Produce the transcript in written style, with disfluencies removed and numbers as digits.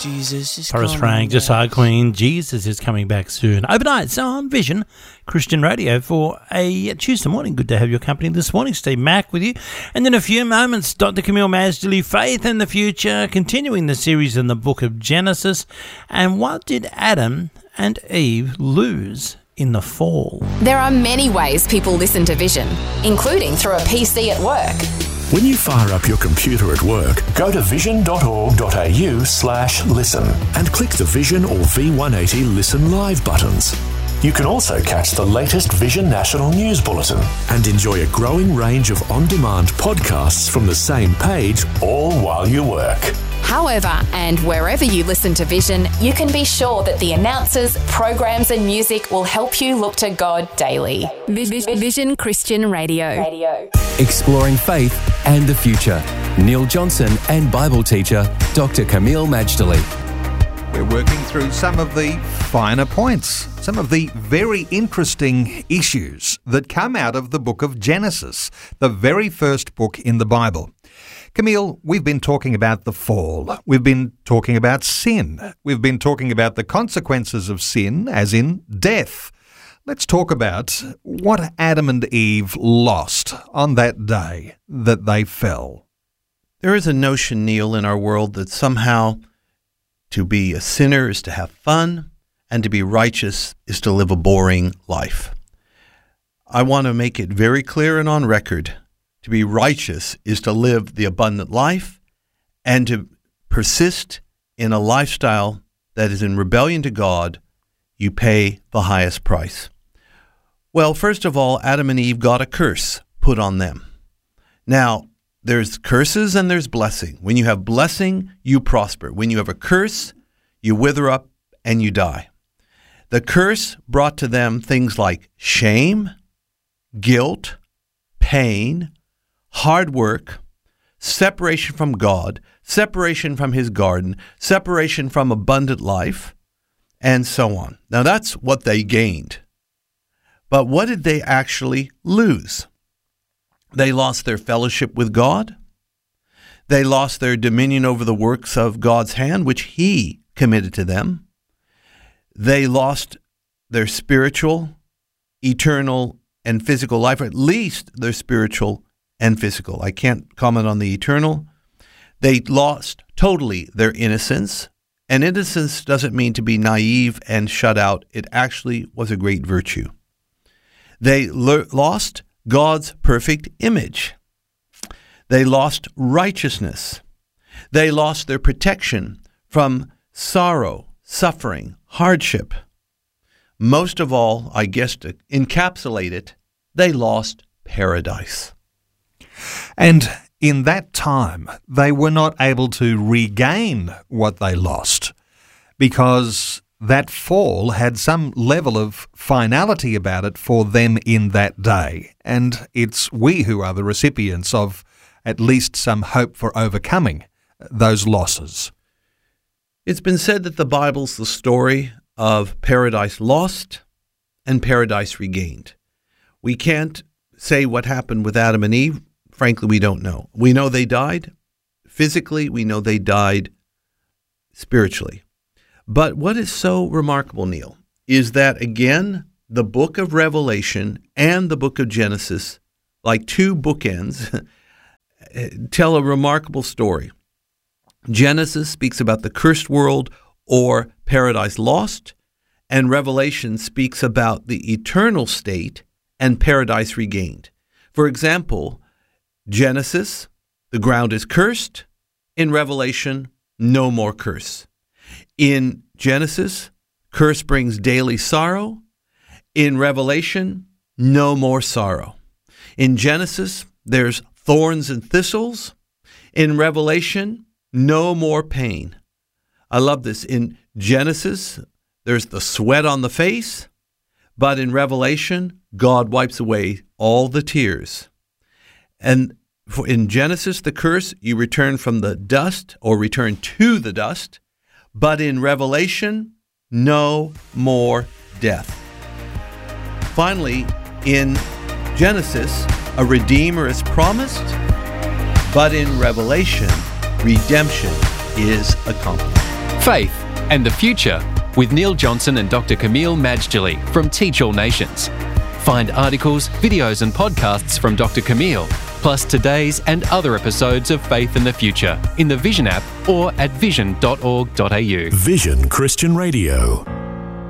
Jesus is Forrest coming Frank, back. Josiah Queen, Jesus is coming back soon. Overnight, so on Vision Christian Radio for a Tuesday morning. Good to have your company this morning. Steve Mack with you. And in a few moments, Dr. Camille Majdali, Faith in the Future, continuing the series in the book of Genesis. And what did Adam and Eve lose in the fall? There are many ways people listen to Vision, including through a PC at work. When you fire up your computer at work, go to vision.org.au/listen and click the Vision or V180 Listen Live buttons. You can also catch the latest Vision National News Bulletin and enjoy a growing range of on-demand podcasts from the same page, all while you work. However, and wherever you listen to Vision, you can be sure that the announcers, programs and music will help you look to God daily. Vision Christian Radio. Exploring faith and the future. Neil Johnson and Bible teacher Dr. Camille Majdali. We're working through some of the finer points, some of the very interesting issues that come out of the book of Genesis, the very first book in the Bible. Camille, we've been talking about the fall. We've been talking about sin. We've been talking about the consequences of sin, as in death. Let's talk about what Adam and Eve lost on that day that they fell. There is a notion, Neil, in our world that somehow to be a sinner is to have fun, and to be righteous is to live a boring life. I want to make it very clear and on record. To be righteous is to live the abundant life and to persist in a lifestyle that is in rebellion to God. You pay the highest price. Well, first of all, Adam and Eve got a curse put on them. Now, there's curses and there's blessing. When you have blessing, you prosper. When you have a curse, you wither up and you die. The curse brought to them things like shame, guilt, pain, hard work, separation from God, separation from his garden, separation from abundant life, and so on. Now that's what they gained. But what did they actually lose? They lost their fellowship with God. They lost their dominion over the works of God's hand, which he committed to them. They lost their spiritual, eternal, and physical life, or at least their spiritual and physical. I can't comment on the eternal. They lost totally their innocence. And innocence doesn't mean to be naive and shut out. It actually was a great virtue. They lost God's perfect image. They lost righteousness. They lost their protection from sorrow, suffering, hardship. Most of all, I guess to encapsulate it, they lost paradise. And in that time, they were not able to regain what they lost because that fall had some level of finality about it for them in that day. And it's we who are the recipients of at least some hope for overcoming those losses. It's been said that the Bible's the story of paradise lost and paradise regained. We can't say what happened with Adam and Eve. Frankly, we don't know. We know they died physically. We know they died spiritually. But what is so remarkable, Neil, is that, again, the book of Revelation and the book of Genesis, like two bookends, tell a remarkable story. Genesis speaks about the cursed world or paradise lost, and Revelation speaks about the eternal state and paradise regained. For example, Genesis, the ground is cursed. In Revelation, no more curse. In Genesis, curse brings daily sorrow. In Revelation, no more sorrow. In Genesis, there's thorns and thistles. In Revelation, no more pain. I love this. In Genesis, there's the sweat on the face, but in Revelation, God wipes away all the tears. And in Genesis, the curse, you return from the dust or return to the dust, but in Revelation, no more death. Finally, in Genesis, a Redeemer is promised, but in Revelation, redemption is accomplished. Faith and the Future with Neil Johnson and Dr. Camille Majdali from Teach All Nations. Find articles, videos and podcasts from Dr. Camille, plus today's and other episodes of Faith and the Future in the Vision app or at vision.org.au. Vision Christian Radio.